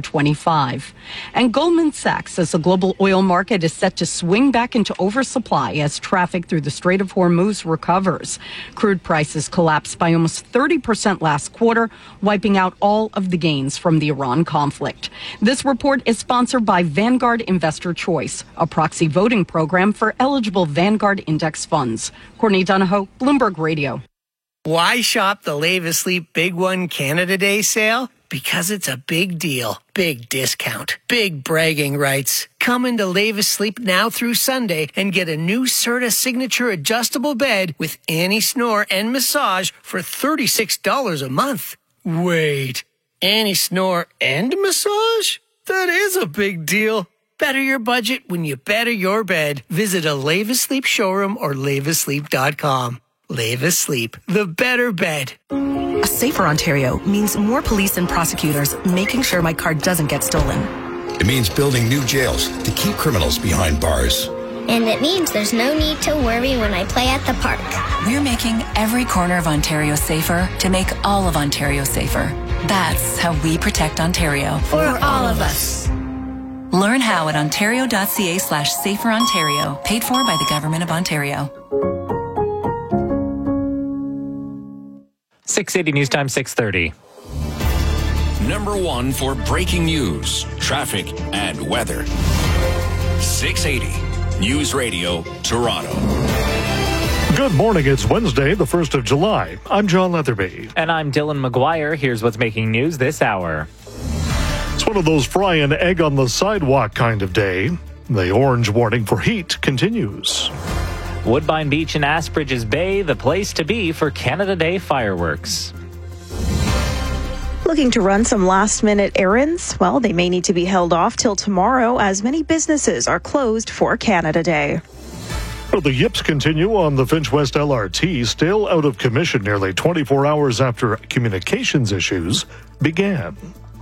125. And Goldman Sachs says the global oil market is set to swing back into oversupply as traffic through the Strait of Hormuz recovers. Crude prices collapsed by almost 30% last quarter, wiping out all of the gains from the Iran conflict. This report is sponsored by Vanguard Investor Choice, a proxy voting program for eligible Vanguard index funds. Courtney Donahoe, Bloomberg Radio. Why shop the Live Asleep Big One Canada Day sale? Because it's a big deal, big discount, big bragging rights. Come into Live Asleep now through Sunday and get a new Serta Signature adjustable bed with anti-snore and massage for $36 a month. Wait. Anti-snore and massage? That is a big deal. Better your budget when you better your bed. Visit a Live Asleep showroom or liveasleep.com. Live Asleep, the better bed. A safer Ontario means more police and prosecutors making sure my car doesn't get stolen. It means building new jails to keep criminals behind bars. And it means there's no need to worry when I play at the park. We're making every corner of Ontario safer to make all of Ontario safer. That's how we protect Ontario. For all of us. Learn how at ontario.ca/saferontario, paid for by the Government of Ontario. 680 News Time, 630. Number one for breaking news, traffic, and weather. 680 News Radio, Toronto. Good morning. It's Wednesday, the 1st of July. I'm John Leatherby. And I'm Dylan McGuire. Here's what's making news this hour. It's one of those fry an egg on the sidewalk kind of day. The orange warning for heat continues. Woodbine Beach in Asbridge's Bay, the place to be for Canada Day fireworks. Looking to run some last-minute errands? Well, they may need to be held off till tomorrow as many businesses are closed for Canada Day. Well, the yips continue on the Finch West LRT, still out of commission nearly 24 hours after communications issues began.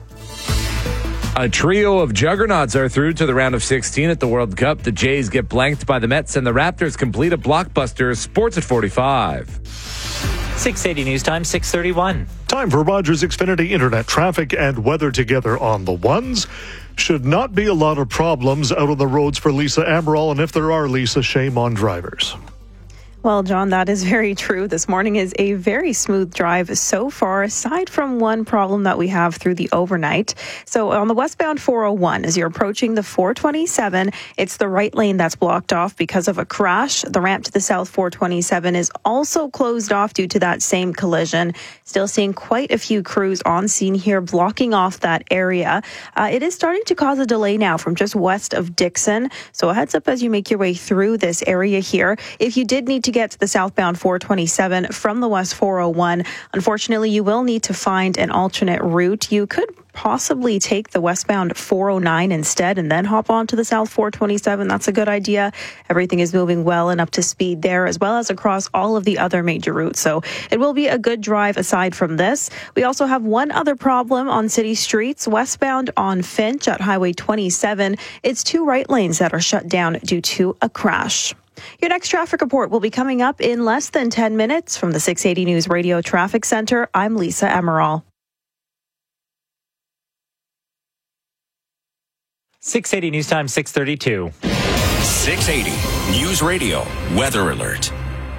A trio of juggernauts are through to the round of 16 at the World Cup. The Jays get blanked by the Mets, and the Raptors complete a blockbuster. Sports at 45. 680 News Time, 631. Time for Rogers Xfinity Internet traffic and weather together on the ones. Should not be a lot of problems out on the roads for Lisa Amaral, and if there are, Lisa, shame on drivers. Well, John, that is very true. This morning is a very smooth drive so far, aside from one problem that we have through the overnight. So on the westbound 401, as you're approaching the 427, it's the right lane that's blocked off because of a crash. The ramp to the south 427 is also closed off due to that same collision. Still seeing quite a few crews on scene here blocking off that area. It is starting to cause a delay now from just west of Dixon. So a heads up as you make your way through this area here. If you did need to get to the southbound 427 from the West 401. Unfortunately, you will need to find an alternate route. You could possibly take the westbound 409 instead and then hop on to the south 427. That's a good idea. Everything is moving well and up to speed there, as well as across all of the other major routes. So it will be a good drive aside from this. We also have one other problem on city streets. Westbound on Finch at Highway 27. It's 2 right lanes that are shut down due to a crash. Your next traffic report will be coming up in less than 10 minutes from the 680 News Radio Traffic Center. I'm Lisa Emerald. 680 News Time, 6:32. 680 News Radio Weather Alert.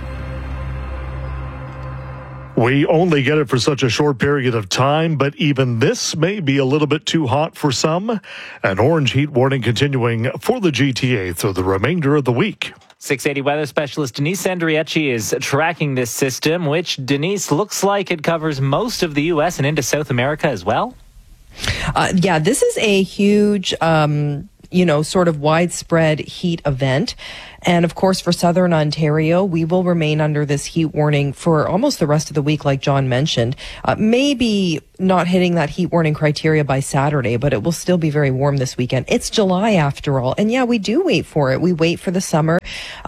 We only get it for such a short period of time, but even this may be a little bit too hot for some. An orange heat warning continuing for the GTA through the remainder of the week. 680 weather specialist Denise Andrieci is tracking this system, which, Denise, looks like it covers most of the U.S. and into South America as well. Yeah, this is a huge, sort of widespread heat event. And of course, for southern Ontario, we will remain under this heat warning for almost the rest of the week, like John mentioned. Maybe not hitting that heat warning criteria by Saturday, but it will still be very warm this weekend. It's July after all. And yeah, we do wait for it. We wait for the summer.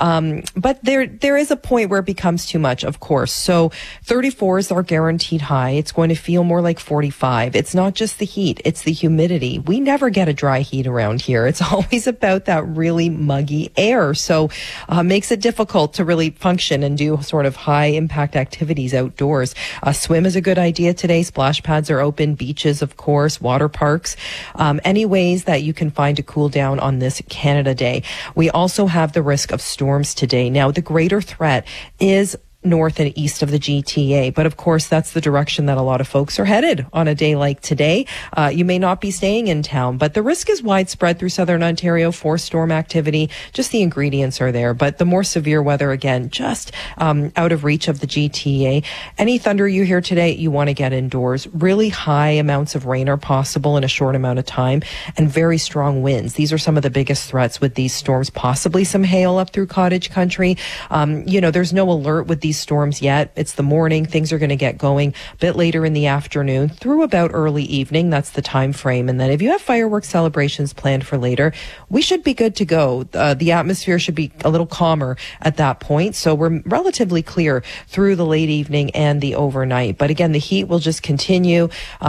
But there is a point where it becomes too much, of course. So 34 is our guaranteed high. It's going to feel more like 45. It's not just the heat, it's the humidity. We never get a dry heat around here. It's always about that really muggy air. So makes it difficult to really function and do sort of high impact activities outdoors. Swim is a good idea today. Splash pads are open. Beaches, of course, water parks. Any ways that you can find to cool down on this Canada Day. We also have the risk of storms today. Now, the greater threat is north and east of the GTA. But of course, that's the direction that a lot of folks are headed on a day like today. You may not be staying in town, but the risk is widespread through southern Ontario for storm activity. Just the ingredients are there. But the more severe weather, again, just out of reach of the GTA. Any thunder you hear today, you want to get indoors. Really high amounts of rain are possible in a short amount of time, and very strong winds. These are some of the biggest threats with these storms, possibly some hail up through cottage country. There's no alert with these storms yet. It's the morning. Things are going to get going a bit later in the afternoon through about early evening. That's the time frame. And then if you have fireworks celebrations planned for later, we should be good to go. The atmosphere should be a little calmer at that point. So we're relatively clear through the late evening and the overnight. But again, the heat will just continue.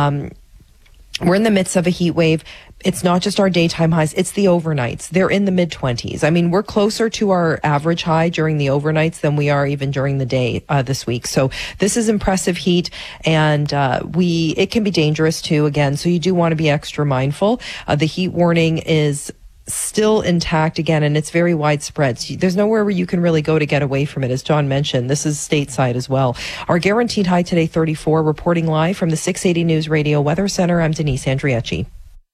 We're in the midst of a heat wave. It's not just our daytime highs, it's the overnights. They're in the mid-20s. I mean, we're closer to our average high during the overnights than we are even during the day this week. So this is impressive heat, and it can be dangerous too, again. So you do want to be extra mindful. The heat warning is still intact again, and it's very widespread. So there's nowhere where you can really go to get away from it. As John mentioned, this is stateside as well. Our guaranteed high today, 34. Reporting live from the 680 News Radio Weather Center, I'm Denise Andrieci.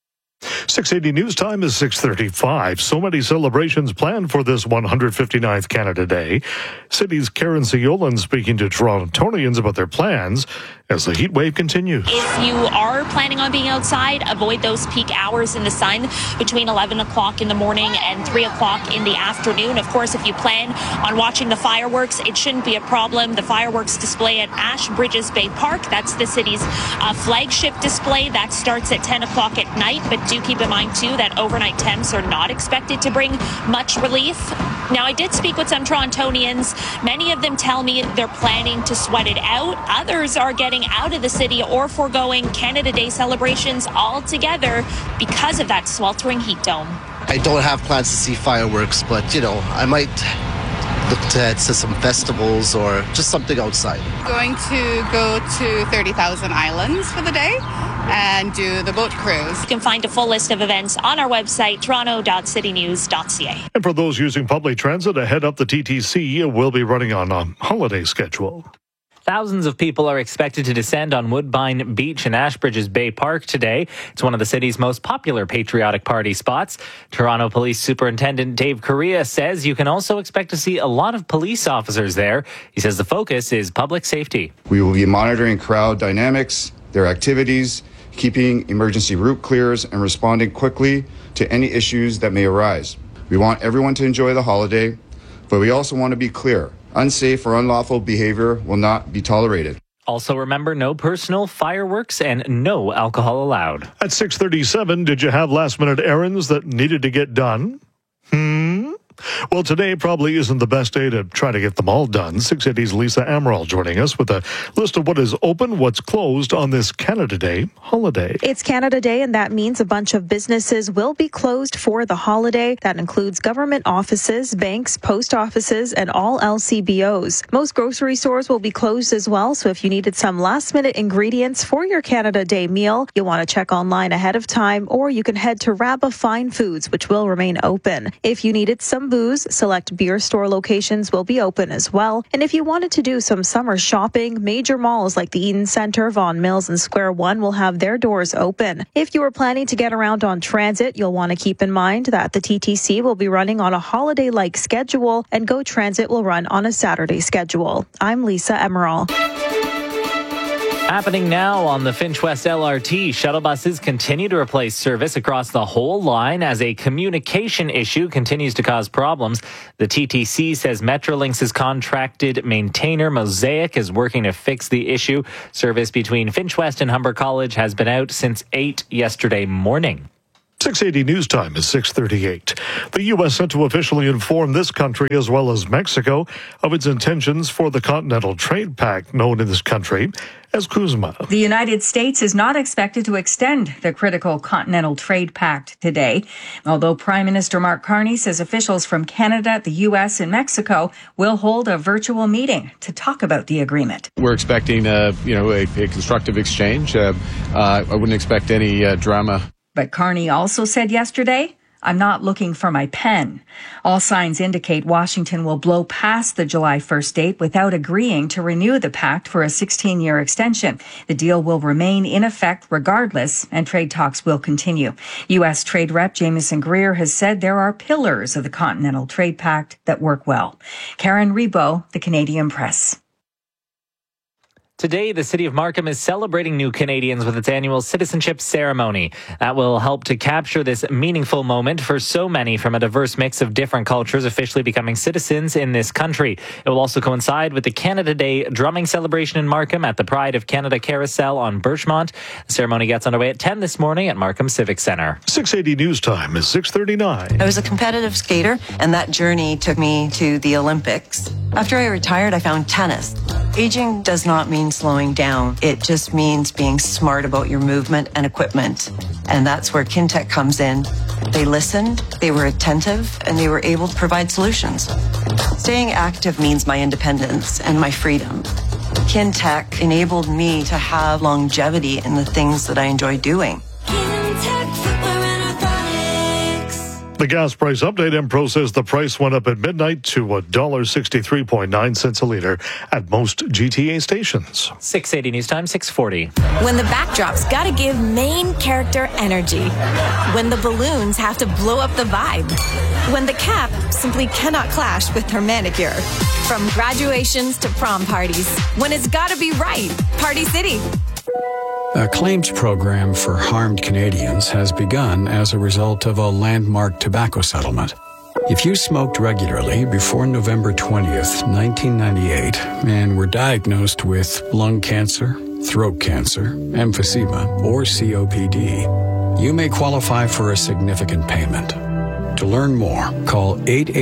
680 News Time is 6:35. So many celebrations planned for this 159th Canada Day. City's Karen Siolan speaking to Torontonians about their plans as the heat wave continues. If you are planning on being outside, avoid those peak hours in the sun between 11 o'clock in the morning and 3 o'clock in the afternoon. Of course, if you plan on watching the fireworks, it shouldn't be a problem. The fireworks display at Ashbridges Bay Park, that's the city's flagship display. That starts at 10 o'clock at night, but do keep in mind, too, that overnight temps are not expected to bring much relief. Now, I did speak with some Torontonians. Many of them tell me they're planning to sweat it out. Others are getting out of the city or foregoing Canada Day celebrations altogether because of that sweltering heat dome. I don't have plans to see fireworks, but, I might look to some festivals or just something outside. Going to go to 30,000 Islands for the day and do the boat cruise. You can find a full list of events on our website, toronto.citynews.ca. And for those using public transit, ahead up the TTC will be running on a holiday schedule. Thousands of people are expected to descend on Woodbine Beach in Ashbridges Bay Park today. It's one of the city's most popular patriotic party spots. Toronto Police Superintendent Dave Correa says you can also expect to see a lot of police officers there. He says the focus is public safety. We will be monitoring crowd dynamics, their activities, keeping emergency route clears, and responding quickly to any issues that may arise. We want everyone to enjoy the holiday. But we also want to be clear. Unsafe or unlawful behavior will not be tolerated. Also remember, no personal fireworks and no alcohol allowed. At 6:37, did you have last-minute errands that needed to get done? Well, today probably isn't the best day to try to get them all done. 680's Lisa Amaral joining us with a list of what is open, what's closed on this Canada Day holiday. It's Canada Day, and that means a bunch of businesses will be closed for the holiday. That includes government offices, banks, post offices, and all LCBOs. Most grocery stores will be closed as well, so if you needed some last-minute ingredients for your Canada Day meal, you'll want to check online ahead of time, or you can head to Rabba Fine Foods, which will remain open. If you needed some booze, select beer store locations will be open as well. And if you wanted to do some summer shopping, major malls like the Eaton Centre, Vaughan Mills, and Square One will have their doors open. If you are planning to get around on transit, you'll want to keep in mind that the TTC will be running on a holiday-like schedule, and GO Transit will run on a Saturday schedule. I'm Lisa Emerald. Happening now on the Finch West LRT, shuttle buses continue to replace service across the whole line as a communication issue continues to cause problems. The TTC says Metrolinx's contracted maintainer Mosaic is working to fix the issue. Service between Finch West and Humber College has been out since 8 yesterday morning. 680 News Time is 6:38. The U.S. set to officially inform this country as well as Mexico of its intentions for the Continental Trade Pact, known in this country as CUSMA. The United States is not expected to extend the critical Continental Trade Pact today, although Prime Minister Mark Carney says officials from Canada, the U.S., and Mexico will hold a virtual meeting to talk about the agreement. We're expecting, a constructive exchange. I wouldn't expect any drama. But Carney also said yesterday, I'm not looking for my pen. All signs indicate Washington will blow past the July 1st date without agreeing to renew the pact for a 16-year extension. The deal will remain in effect regardless, and trade talks will continue. U.S. Trade Rep Jamieson Greer has said there are pillars of the Continental Trade Pact that work well. Karen Rebo, The Canadian Press. Today, the city of Markham is celebrating new Canadians with its annual citizenship ceremony. That will help to capture this meaningful moment for so many from a diverse mix of different cultures officially becoming citizens in this country. It will also coincide with the Canada Day drumming celebration in Markham at the Pride of Canada Carousel on Birchmont. The ceremony gets underway at 10 this morning at Markham Civic Centre. 680 News Time is 6:39. I was a competitive skater, and that journey took me to the Olympics. After I retired, I found tennis. Aging does not mean slowing down. It just means being smart about your movement and equipment. And that's where Kintec comes in. They listened, they were attentive, and they were able to provide solutions. Staying active means my independence and my freedom. Kintec enabled me to have longevity in the things that I enjoy doing. The gas price update. Empro says the price went up at midnight to $1.63.9 a liter at most GTA stations. 680 News Time, 640. When the backdrop's gotta give main character energy. When the balloons have to blow up the vibe. When the cap simply cannot clash with her manicure. From graduations to prom parties. When it's gotta be right. Party City. A claims program for harmed Canadians has begun as a result of a landmark tobacco settlement. If you smoked regularly before November 20th, 1998, and were diagnosed with lung cancer, throat cancer, emphysema, or COPD, you may qualify for a significant payment. To learn more, call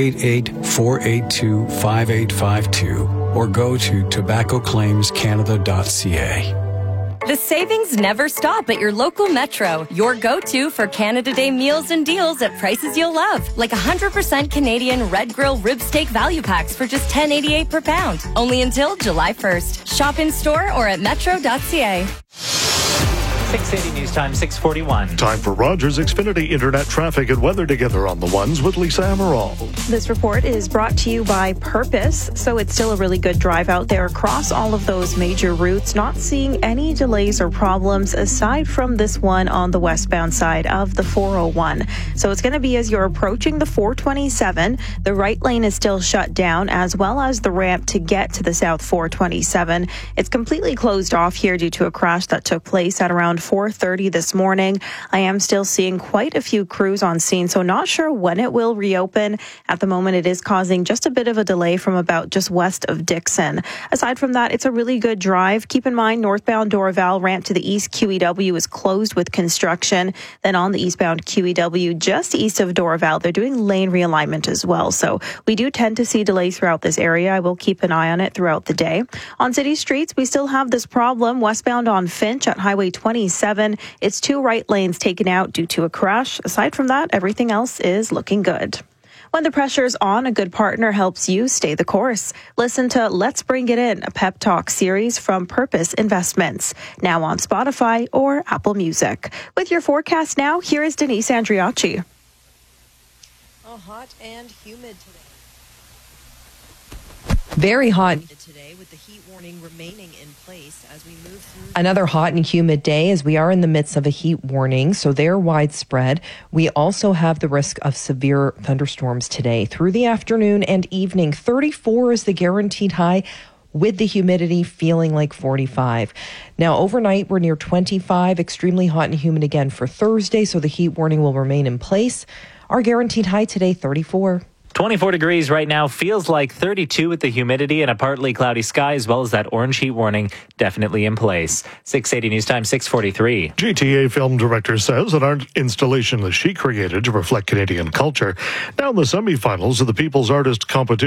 888-482-5852 or go to tobaccoclaimscanada.ca. The savings never stop at your local Metro. Your go-to for Canada Day meals and deals at prices you'll love. Like 100% Canadian Red Grill rib steak value packs for just $10.88 per pound. Only until July 1st. Shop in store or at metro.ca. 680 News Time, 641. Time for Rogers Xfinity Internet traffic and weather together on the ones with Lisa Amaral. This report is brought to you by Purpose. So it's still a really good drive out there across all of those major routes. Not seeing any delays or problems aside from this one on the westbound side of the 401. So it's going to be as you're approaching the 427. The right lane is still shut down as well as the ramp to get to the south 427. It's completely closed off here due to a crash that took place at around 4:30 this morning. I am still seeing quite a few crews on scene, so not sure when it will reopen. At the moment, it is causing just a bit of a delay from about just west of Dixon. Aside from that, it's a really good drive. Keep in mind, northbound Dorval ramp to the east QEW is closed with construction. Then on the eastbound QEW, just east of Dorval, they're doing lane realignment as well. So we do tend to see delays throughout this area. I will keep an eye on it throughout the day. On city streets, we still have this problem westbound on Finch at Highway 27. It's 2 right lanes taken out due to a crash. Aside from that, everything else is looking good. When the pressure's on, a good partner helps you stay the course. Listen to Let's Bring It In, a pep talk series from Purpose Investments. Now on Spotify or Apple Music. With your forecast now, here is Denise Andriacci. Hot and humid today. Very hot today with the heat warning remaining in place as we move through. Another hot and humid day as we are in the midst of a heat warning, so they're widespread. We also have the risk of severe thunderstorms today through the afternoon and evening. 34 is the guaranteed high, with the humidity feeling like 45. Now, overnight, we're near 25, extremely hot and humid again for Thursday, so the heat warning will remain in place. Our guaranteed high today, 34. 24 degrees right now, feels like 32 with the humidity and a partly cloudy sky, as well as that orange heat warning definitely in place. 680 News Time, 643. GTA film director says an art installation that she created to reflect Canadian culture. Now in the semifinals of the People's Artist Competition.